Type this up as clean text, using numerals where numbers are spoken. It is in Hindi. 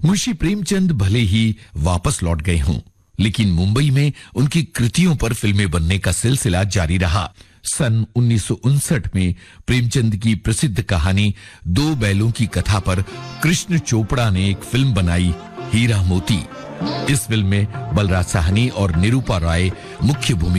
मुंशी प्रेमचंद भले ही वापस लौट गए हों, लेकिन मुंबई में उनकी कृतियों पर फिल्में बनने का सिलसिला जारी रहा। सन 1959 में प्रेमचंद की प्रसिद्ध कहानी दो बैलों की कथा पर कृष्ण चोपड़ा ने एक फिल्म बनाई, हीरा मोती। इस फिल्म में बलराज साहनी और निरूपा राय मुख्य भूमिका